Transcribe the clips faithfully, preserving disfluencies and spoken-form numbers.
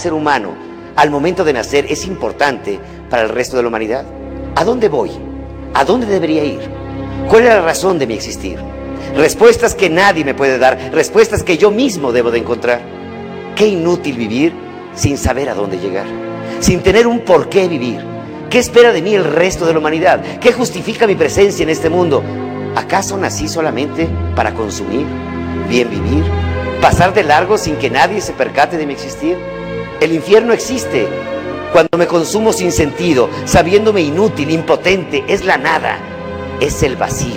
ser humano al momento de nacer es importante para el resto de la humanidad? ¿A dónde voy? ¿A dónde debería ir? ¿Cuál es la razón de mi existir? Respuestas que nadie me puede dar, respuestas que yo mismo debo de encontrar. Qué inútil vivir sin saber a dónde llegar, sin tener un por qué vivir. ¿Qué espera de mí el resto de la humanidad? ¿Qué justifica mi presencia en este mundo? ¿Acaso nací solamente para consumir, bien vivir, pasar de largo sin que nadie se percate de mi existir? El infierno existe cuando me consumo sin sentido, sabiéndome inútil, impotente. Es la nada, es el vacío.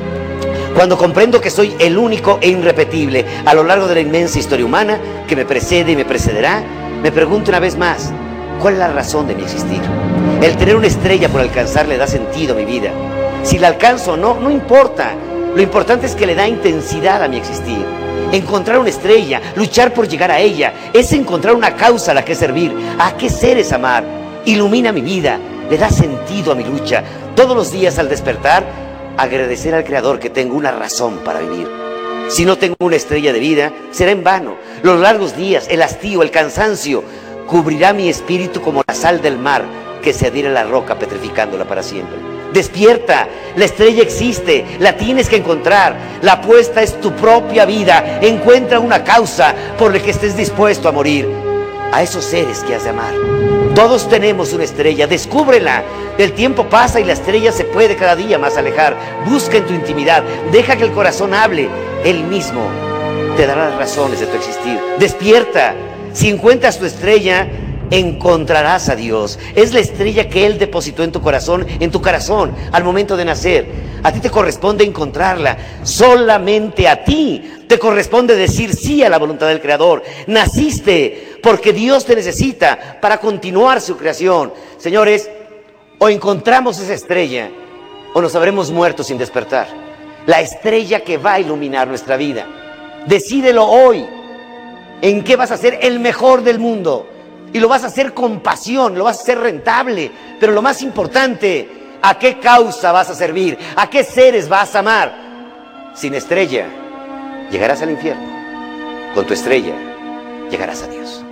Cuando comprendo que soy el único e irrepetible a lo largo de la inmensa historia humana que me precede y me precederá, me pregunto una vez más, ¿cuál es la razón de mi existir? El tener una estrella por alcanzar le da sentido a mi vida. Si la alcanzo o no, no importa. Lo importante es que le da intensidad a mi existir. Encontrar una estrella, luchar por llegar a ella, es encontrar una causa a la que servir. ¿A qué seres amar? Ilumina mi vida, le da sentido a mi lucha. Todos los días al despertar, agradecer al Creador que tengo una razón para vivir. Si no tengo una estrella de vida, será en vano. Los largos días, el hastío, el cansancio, cubrirá mi espíritu como la sal del mar que se adhiere a la roca petrificándola para siempre. Despierta, la estrella existe, la tienes que encontrar. La apuesta es tu propia vida. Encuentra una causa por la que estés dispuesto a morir. A esos seres que has de amar. Todos tenemos una estrella, descúbrela. El tiempo pasa y la estrella se puede cada día más alejar. Busca en tu intimidad, deja que el corazón hable. Él mismo te dará las razones de tu existir. Despierta, si encuentras tu estrella, encontrarás a Dios. Es la estrella que Él depositó en tu corazón, en tu corazón, al momento de nacer. A ti te corresponde encontrarla. Solamente a ti te corresponde decir sí a la voluntad del Creador. Naciste porque Dios te necesita para continuar su creación. Señores, o encontramos esa estrella o nos habremos muerto sin despertar. La estrella que va a iluminar nuestra vida. Decídelo hoy. ¿En qué vas a ser el mejor del mundo? Y lo vas a hacer con pasión, lo vas a hacer rentable. Pero lo más importante, ¿a qué causa vas a servir? ¿A qué seres vas a amar? Sin estrella, llegarás al infierno. Con tu estrella, llegarás a Dios.